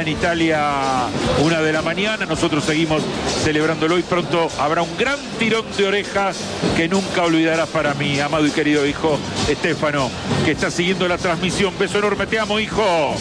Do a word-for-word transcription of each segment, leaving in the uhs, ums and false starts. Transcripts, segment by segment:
en Italia una de la mañana. Nosotros seguimos celebrándolo y pronto habrá un gran tirón de orejas que nunca olvidarás para mi amado y querido hijo Estefano, que está siguiendo la transmisión. Beso enorme, te amo, hijo.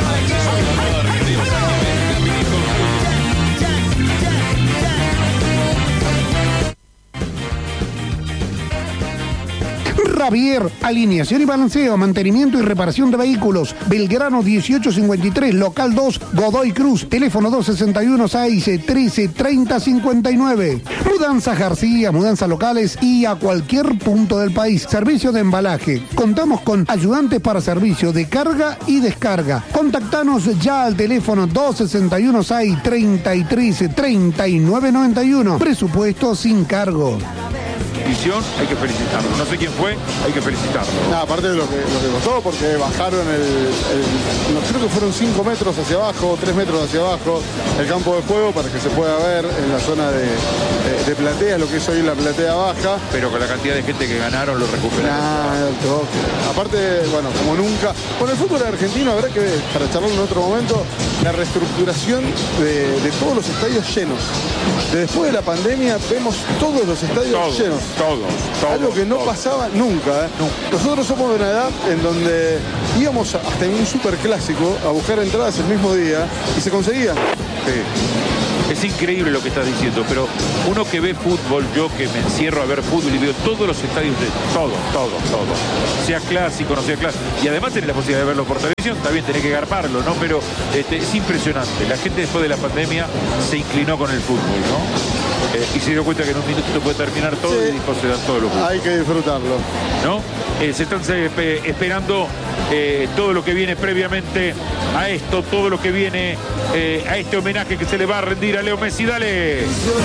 Ravier, alineación y balanceo, mantenimiento y reparación de vehículos. Belgrano dieciocho cincuenta y tres, local dos, Godoy Cruz, teléfono dos sesenta y uno, seis trece, treinta cincuenta y nueve. Mudanza García, mudanzas locales y a cualquier punto del país. Servicio de embalaje. Contamos con ayudantes para servicio de carga y descarga. Contactanos ya al teléfono dos sesenta y uno, seis treinta y tres, treinta y nueve noventa y uno. Presupuesto sin cargo. Hay que felicitarlo. No sé quién fue, hay que felicitarlo. Nah, aparte de lo que, lo que costó, porque bajaron el, el no, creo que fueron cinco metros hacia abajo, tres metros hacia abajo, el campo de juego para que se pueda ver en la zona de, de, de platea, lo que es hoy la platea baja. Pero con la cantidad de gente que ganaron lo recuperaron. Nah, aparte, bueno, como nunca. Con el fútbol argentino habrá que ver, para charlarlo en otro momento, la reestructuración de, de todos los estadios llenos. De después de la pandemia vemos todos los estadios todos, llenos. Todos, todos. Algo que no todos. pasaba nunca, ¿eh? nunca. Nosotros somos de una edad en donde íbamos hasta en un superclásico a buscar entradas el mismo día y se conseguía. Sí. Es increíble lo que estás diciendo, pero uno que ve fútbol, yo que me encierro a ver fútbol y veo todos los estadios de todo, todo, todo. Sea clásico, no sea clásico. Y además tenés la posibilidad de verlo por televisión, también tenés que garparlo, ¿no? Pero este, es impresionante. La gente después de la pandemia se inclinó con el fútbol, ¿no? Eh, y se dio cuenta que en un minuto puede terminar todo, sí. Y dijo, se dan todos los puntos. Hay que disfrutarlo. ¿No? Eh, se están eh, esperando eh, todo lo que viene previamente a esto, todo lo que viene eh, a este homenaje que se le va a rendir a Leo Messi. Dale.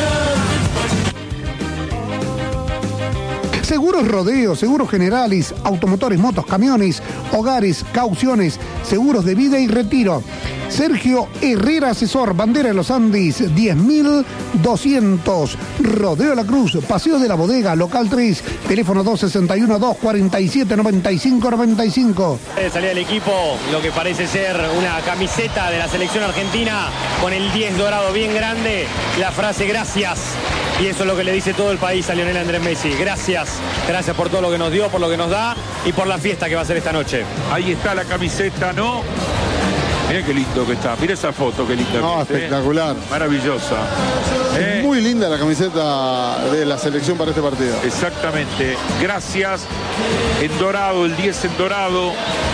Seguros Rodeo, Seguros Generales, automotores, motos, camiones, hogares, cauciones, seguros de vida y retiro. Sergio Herrera Asesor, Bandera de los Andes, diez mil doscientos. Rodeo de la Cruz, Paseo de la Bodega, local tres, teléfono dos sesenta y uno, dos cuarenta y siete, noventa y cinco noventa y cinco. Salía del equipo lo que parece ser una camiseta de la selección argentina con el diez dorado bien grande, la frase gracias. Y eso es lo que le dice todo el país a Lionel Andrés Messi. Gracias, gracias por todo lo que nos dio, por lo que nos da y por la fiesta que va a ser esta noche. Ahí está la camiseta, ¿no? Mirá qué lindo que está, mirá esa foto, qué linda. No, que, espectacular. ¿eh? Maravillosa. Es eh, muy linda la camiseta de la selección para este partido. Exactamente. Gracias. En dorado, el diez en dorado.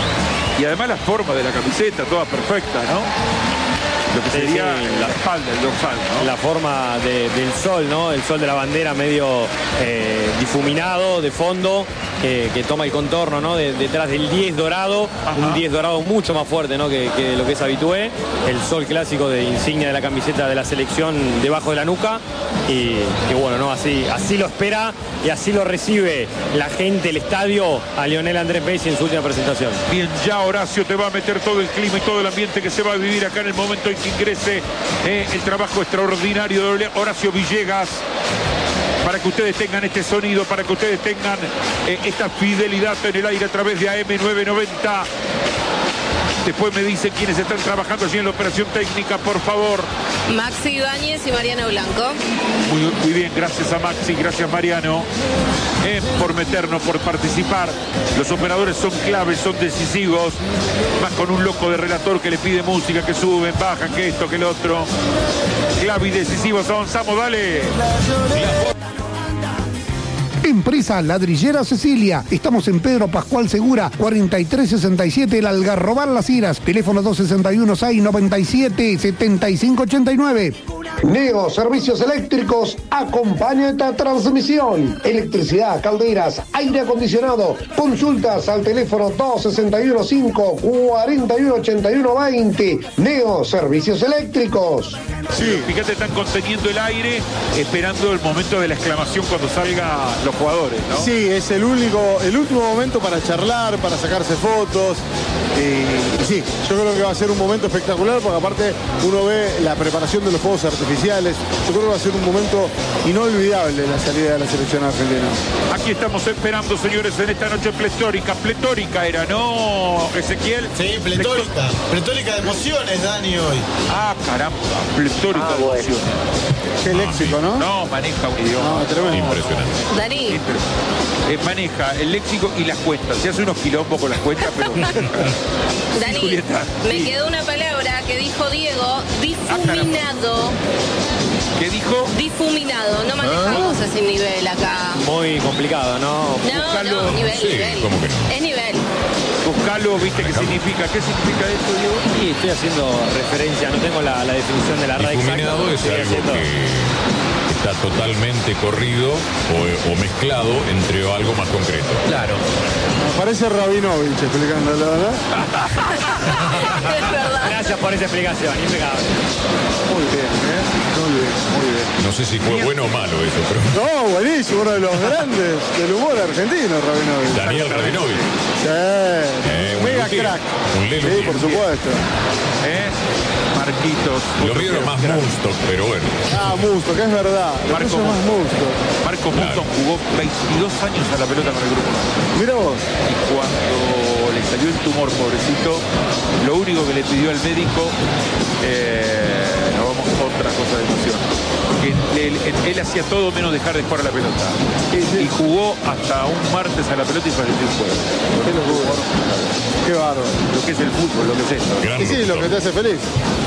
Y además la forma de la camiseta, toda perfecta, ¿no? Lo que sería sí, sí, la espalda, el dorsal, ¿no? La forma de, del sol, ¿no? El sol de la bandera medio eh, difuminado, de fondo, que, que toma el contorno, ¿no? De, detrás del diez dorado, ajá. Un diez dorado mucho más fuerte, ¿no? Que, que lo que es habitué. El sol clásico de insignia de la camiseta de la selección debajo de la nuca. Y que bueno, ¿no? Así, así lo espera y así lo recibe la gente, el estadio, a Lionel Andrés Messi en su última presentación. Bien, ya Horacio te va a meter todo el clima y todo el ambiente que se va a vivir acá en el momento en que ingrese eh, el trabajo extraordinario de Horacio Villegas, para que ustedes tengan este sonido, para que ustedes tengan eh, esta fidelidad en el aire a través de A M novecientos noventa. Después me dicen quiénes están trabajando allí en la operación técnica, por favor. Maxi Ibáñez y Mariano Blanco. Muy, muy bien, gracias a Maxi, gracias Mariano, eh, por meternos, por participar. Los operadores son claves, son decisivos. Más con un loco de relator que le pide música, que suben, bajan, que esto, que el otro. Clave y decisivos, avanzamos, dale. Empresa Ladrillera Cecilia. Estamos en Pedro Pascual Segura, cuarenta y tres sesenta y siete, El Algarrobal Las Heras. Teléfono dos sesenta y uno, seis noventa y siete, setenta y cinco ochenta y nueve. Neo Servicios Eléctricos acompaña esta transmisión. Electricidad, calderas, aire acondicionado. Consultas al teléfono dos sesenta y uno, cinco cuarenta y uno, ochenta y uno veinte. Neo Servicios Eléctricos. Sí, fíjate, están conteniendo el aire, esperando el momento de la exclamación cuando salga los jugadores, ¿no? Sí, es el único, el último momento para charlar, para sacarse fotos. Y, y sí, yo creo que va a ser un momento espectacular porque aparte uno ve la preparación de los fuegos artificiales artificiales. Yo creo que va a ser un momento inolvidable la salida de la selección argentina. Aquí estamos esperando, señores, en esta noche pletórica. Pletórica era, ¿no, Ezequiel? Sí, pletórica. Pletórica de emociones, Dani, hoy. Ah, caramba, pletórica Ah, de bueno. emociones. Qué léxico, ¿no? No, maneja un idioma. No, tremendo. Impresionante. Dani, Eh, maneja el léxico y las cuentas. Se hace unos quilombos con las cuentas, pero... Dani, Julieta, me sí. quedó una palabra que dijo Diego, difuminado. ¿Qué dijo? Difuminado, no manejamos ese nivel acá. Muy complicado, ¿no? No, Buscalo. no, nivel, Sí, nivel. ¿cómo que no? Es nivel. Buscalo, ¿viste qué significa? ¿Qué significa esto, Diego? Y estoy haciendo referencia, no tengo la, la definición de la R A E exacta. Difuminado es estoy algo haciendo- que está totalmente corrido o, o mezclado entre algo más concreto. Claro. Parece Rabinovich explicándolo, ¿no? Es verdad. Gracias por esa explicación, impecable. Muy bien, ¿eh? Muy bien, muy bien. No sé si fue bueno o malo eso, pero No, buenísimo, uno de los grandes del humor argentino, Rabinovich. Daniel Rabinovich. Sí, Eh, un mega luthier, crack. un Sí, luthier. por supuesto. ¿Eh? Marquitos. Lo mío era más Munstock, pero bueno. Ah, Musto, que es verdad. Lo Marco tuyo es más Musto. Marco Muston jugó veintidós años a la pelota con el grupo. Mira vos. Y cuando le salió el tumor, pobrecito, lo único que le pidió al médico, eh, no vamos a otra cosa de emoción, que él, él- él hacía todo menos dejar de jugar a la pelota. Y jugó hasta un martes a la pelota y falleció el jueves. Qué locura. Qué bárbaro. Lo que es el fútbol, lo que es esto. Gran Y sí, lo que te hace feliz.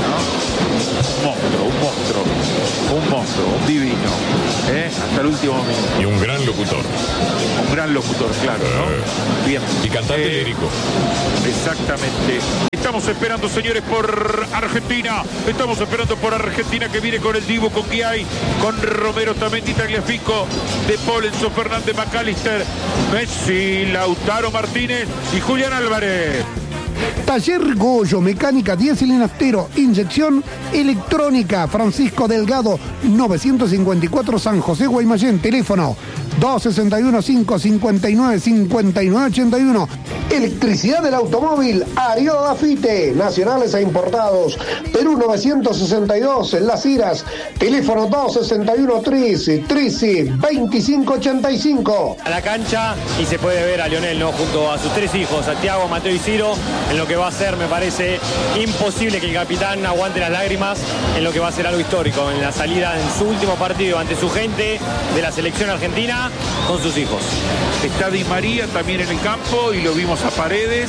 Un monstruo, un monstruo, un monstruo, un divino. ¿eh? Hasta el último minuto. Y un gran locutor. Un gran locutor, claro, ¿no? Bien. Y cantante Eh, lírico. Exactamente. Estamos esperando, señores, por Argentina. Estamos esperando por Argentina, que viene con el Dibu, con Guiay, con Romero, Tamendi, Tagliafico, De Paul, Enzo Fernández, McAllister, Messi, Lautaro Martínez y Julián Álvarez. Taller Goyo, mecánica diésel y naftero, inyección electrónica, Francisco Delgado, novecientos cincuenta y cuatro San José Guaymallén, teléfono dos sesenta y uno, cinco cincuenta y nueve, cincuenta y nueve ochenta y uno. Electricidad del automóvil, Ariel Afite, nacionales e importados, Perú novecientos sesenta y dos, en Las Iras, teléfono dos sesenta y uno, trece, trece, veinticinco ochenta y cinco. A la cancha y se puede ver a Lionel, ¿no? Junto a sus tres hijos, Santiago, Mateo y Ciro, en lo que va a ser, me parece imposible que el capitán aguante las lágrimas, en lo que va a ser algo histórico, en la salida en su último partido ante su gente de la selección argentina con sus hijos. Está Di María también en el campo y lo vimos a Paredes.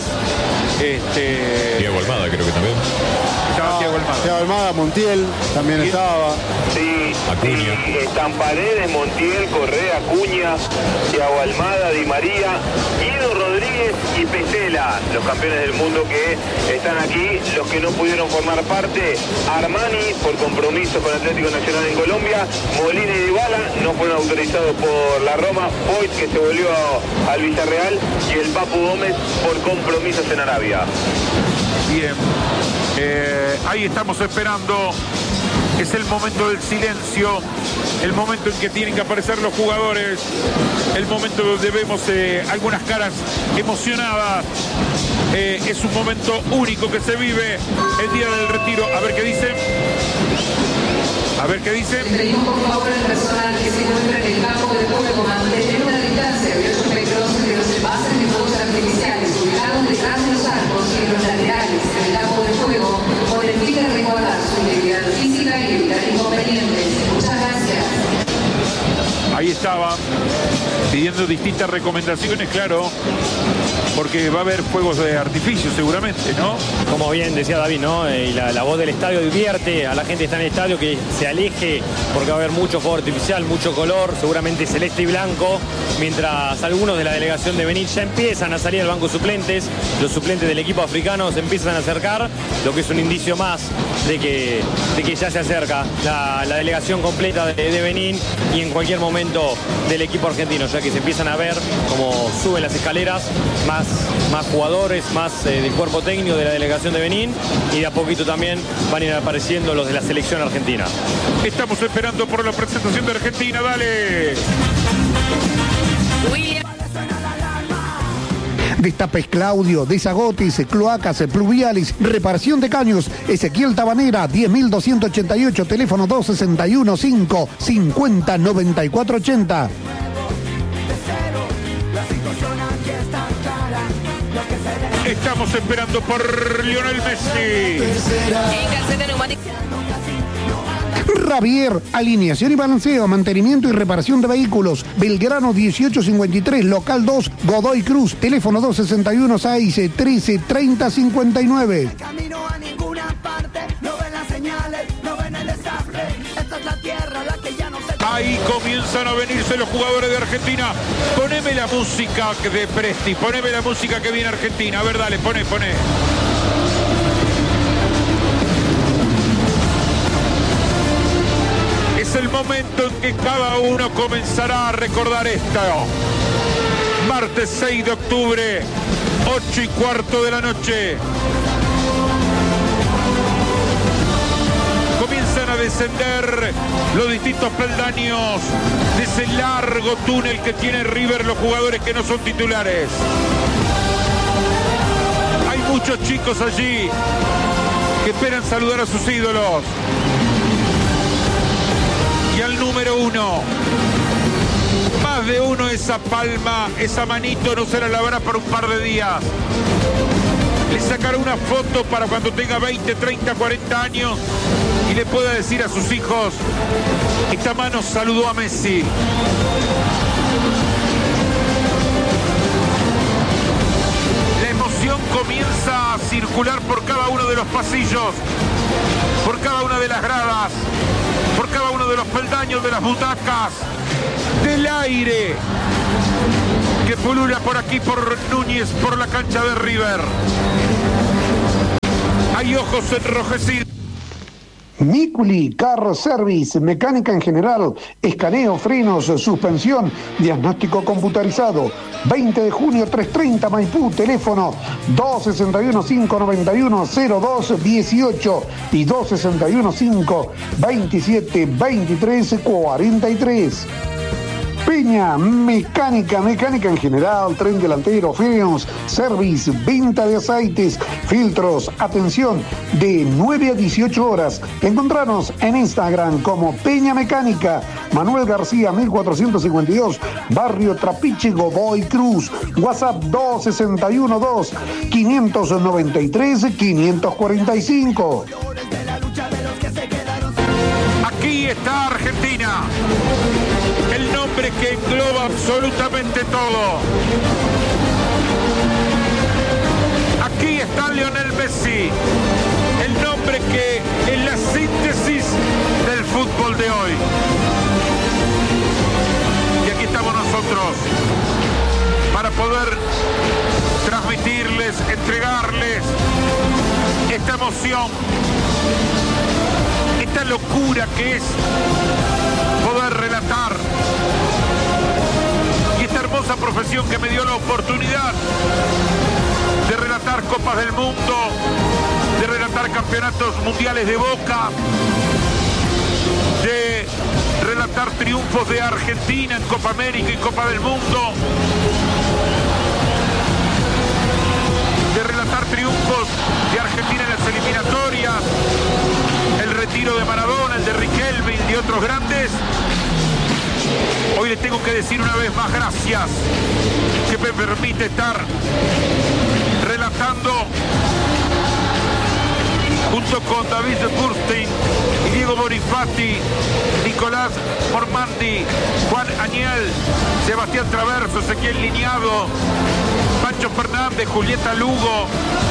Este, Diego Almada creo que también. estaba Thiago Almada. Thiago Almada, Montiel también Bien. estaba. Sí, Acuña. sí, están Paredes, Montiel, Correa, Acuña, Thiago Almada, Di María, Guido Rodríguez y Pesela, los campeones del mundo que están aquí. Los que no pudieron formar parte, Armani por compromiso con Atlético Nacional en Colombia, Molina y Dybala no fueron autorizados por la Roma, Foyt que se volvió a- al Villarreal y el Papu Gómez por compromisos en Arabia. Bien. Eh, ahí estamos esperando. Es el momento del silencio, el momento en que tienen que aparecer los jugadores, el momento donde vemos eh, algunas caras emocionadas. Eh, es un momento único que se vive el día del retiro. A ver qué dicen. A ver qué dicen. Pedimos por favor al personal que se encuentra en el campo de juego mantener una distancia de ocho metros de los envases de fuegos artificiales ubicados detrás de los arcos y en los laterales del campo de juego con el fin de resguardar su integridad física y evitar inconvenientes. Muchas gracias. Ahí estaban pidiendo distintas recomendaciones, claro, porque va a haber fuegos de artificio seguramente, ¿no? Como bien decía David, ¿no? Eh, Y la, la voz del estadio advierte a la gente que está en el estadio que se aleje porque va a haber mucho fuego artificial, mucho color, seguramente celeste y blanco, mientras algunos de la delegación de Benin ya empiezan a salir al banco suplentes, los suplentes del equipo africano se empiezan a acercar, lo que es un indicio más de que, de que ya se acerca la, la delegación completa de, de Benin y en cualquier momento del equipo argentino, ya que se empiezan a ver como suben las escaleras más, más jugadores, más eh, del cuerpo técnico de la delegación de Benin y de a poquito también van a ir apareciendo los de la selección argentina. Estamos esperando por la presentación de Argentina, dale. William. Destapes Claudio, desagotes, cloacas, pluviales, reparación de caños. Ezequiel Tabanera, diez mil doscientos ochenta y ocho, teléfono dos seis uno, cinco cincuenta, noventa y cuatro ochenta. Estamos esperando por Lionel Messi. En calceta neumática. Ravier, alineación y balanceo, mantenimiento y reparación de vehículos. Belgrano dieciocho cincuenta y tres, local dos, Godoy Cruz, teléfono dos seis uno, seis trece, treinta cincuenta y nueve. Camino a ninguna parte, no ven las señales, no ven el desastre. Esta es la tierra, la que ya no se... Ahí comienzan a venirse los jugadores de Argentina. Poneme la música de Presti, poneme la música que viene Argentina. A ver, dale, poné, poné. Es el momento en que cada uno comenzará a recordar esto. Martes seis de octubre, ocho y cuarto de la noche. Comienzan a descender los distintos peldaños de ese largo túnel que tiene River, los jugadores que no son titulares. Hay muchos chicos allí que esperan saludar a sus ídolos. Y al número uno, más de uno, esa palma, esa manito no se la lavará por un par de días. Le sacará una foto para cuando tenga veinte, treinta, cuarenta años y le pueda decir a sus hijos: esta mano saludó a Messi. La emoción comienza a circular por cada uno de los pasillos, por cada una de las gradas, por cada uno de los peldaños de las butacas, del aire que pulula por aquí, por Núñez, por la cancha de River. Hay ojos enrojecidos. Miculi Car Service, mecánica en general, escaneo, frenos, suspensión, diagnóstico computarizado. veinte de junio, trescientos treinta Maipú, teléfono dos seis uno, cinco nueve uno, cero dos dieciocho y dos seis uno, cinco veintisiete, veintitrés cuarenta y tres. Peña, mecánica, mecánica en general, tren delantero, frenos, service, venta de aceites, filtros, atención, de nueve a dieciocho horas. Encontranos en Instagram como Peña Mecánica, Manuel García mil cuatrocientos cincuenta y dos, Barrio Trapiche, Godoy Cruz. WhatsApp dos seis uno dos, cinco nueve tres, cinco cuatro cinco. Aquí está Argentina, el nombre que engloba absolutamente todo. Aquí está Lionel Messi, el nombre que es la síntesis del fútbol de hoy. Y aquí estamos nosotros para poder transmitirles, entregarles esta emoción, esta locura que es poder relatar, y esta hermosa profesión que me dio la oportunidad de relatar Copas del Mundo, de relatar campeonatos mundiales de Boca, de relatar triunfos de Argentina en Copa América y Copa del Mundo, de relatar triunfos de Argentina en las eliminatorias, el retiro de Maradona, el de Riquelme y de otros grandes. Hoy les tengo que decir una vez más gracias, que me permite estar relatando junto con David Burstein y Diego Bonifati, Nicolás Mormandi, Juan Añel, Sebastián Traverso, Ezequiel Liñado, Pancho Fernández, Julieta Lugo,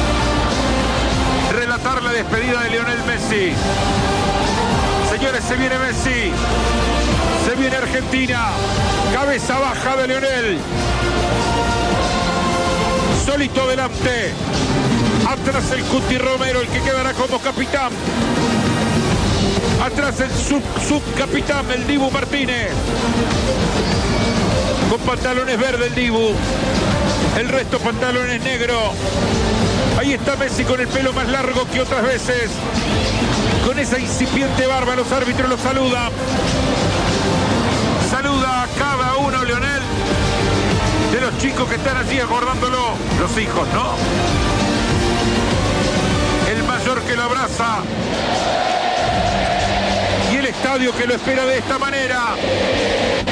relatar la despedida de Lionel Messi. Señores, se viene Messi, se viene Argentina, cabeza baja de Lionel, solito adelante, atrás el Cuti Romero, el que quedará como capitán, atrás el sub, subcapitán, el Dibu Martínez, con pantalones verdes el Dibu, el resto pantalones negros. Ahí está Messi con el pelo más largo que otras veces, con esa incipiente barba. Los árbitros lo saludan. Saluda a cada uno Lionel, de los chicos que que están allí acordándolo, los hijos, ¿no? El mayor que lo abraza y el estadio que lo espera de esta manera.